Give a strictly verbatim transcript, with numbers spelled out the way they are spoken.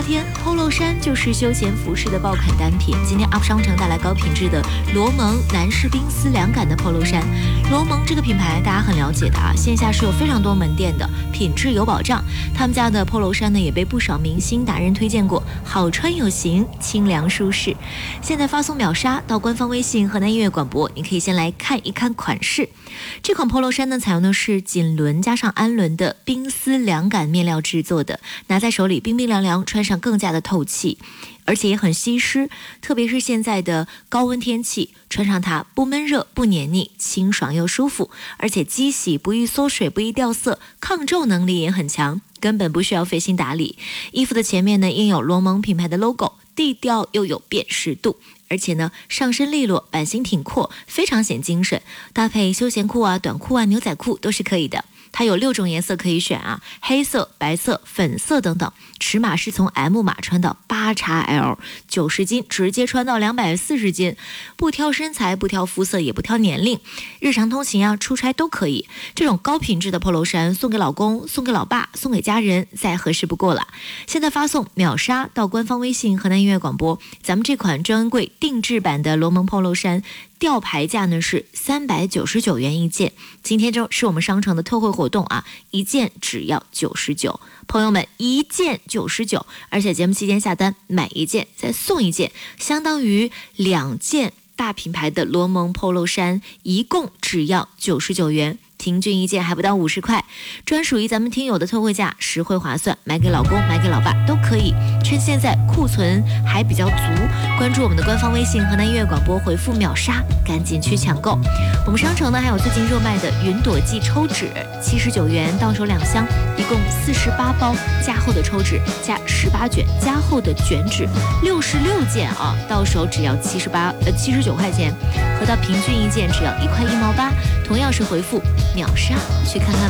天 ，Polo 衫就是休闲服饰的爆款单品。今天 U P 商城带来高品质的罗蒙男士冰丝凉感的 Polo 衫。罗蒙这个品牌大家很了解的啊，线下是有非常多门店的，品质有保障。他们家的 Polo 衫呢也被不少明星达人推荐过，好穿有型，清凉舒适。现在发送秒杀到官方微信河南音乐广播，你可以先来看一看款式。这款 Polo 衫呢，采用的是锦纶加上氨纶的冰丝凉感面料制作的，拿在手里冰冰凉凉，穿上更加的透气，而且也很吸湿，特别是现在的高温天气，穿上它不闷热不黏腻，清爽又舒服，而且机洗不易缩水不易掉色，抗皱能力也很强，根本不需要费心打理。衣服的前面呢印有罗蒙品牌的 logo， 低调又有辨识度，而且呢上身利落，版型挺阔，非常显精神，搭配休闲裤啊、短裤啊、牛仔裤都是可以的。它有六种颜色可以选啊，黑色、白色、粉色等等，尺码是从 M 码穿到 八 X L， 九十斤直接穿到两百四十斤，不挑身材，不挑肤色，也不挑年龄，日常通勤啊、出差都可以。这种高品质的 Polo 衫送给老公、送给老爸、送给家人，再合适不过了。现在发送秒杀到官方微信河南音乐广播，咱们这款专柜定制版的罗蒙 Polo 衫吊牌价呢是三百九十九元一件，今天就是我们商城的特惠活动啊，一件只要九十九，朋友们一件九十九，而且节目期间下单买一件再送一件，相当于两件大品牌的罗蒙 Polo 衫，一共只要九十九元。平均一件还不到五十块，专属于咱们听友的特惠价，实惠划算，买给老公买给老爸都可以。趁现在库存还比较足，关注我们的官方微信河南音乐广播，回复秒杀，赶紧去抢购。我们商城呢还有最近热卖的云朵记抽纸，七十九元到手两箱，一共四十八包加厚的抽纸，加十八卷加厚的卷纸，六十六件啊，到手只要七十八呃七十九块钱，合到平均一件只要一块一毛八，同样是回复秒杀去看看。